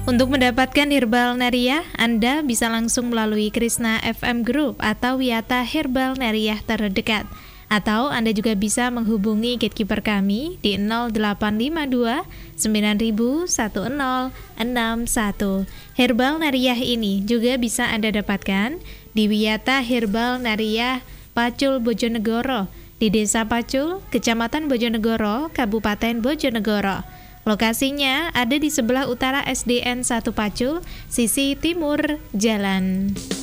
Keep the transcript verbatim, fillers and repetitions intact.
Untuk mendapatkan Herbal Nariah, Anda bisa langsung melalui Krishna F M Group atau Wiyata Herbal Nariah terdekat. Atau Anda juga bisa menghubungi gatekeeper kami di nol delapan lima dua sembilan nol satu nol enam satu. Herbal Nariah ini juga bisa Anda dapatkan di Wiyata Herbal Nariah Pacul Bojonegoro, di Desa Pacul, Kecamatan Bojonegoro, Kabupaten Bojonegoro. Lokasinya ada di sebelah utara S D N satu Pacul, sisi timur jalan.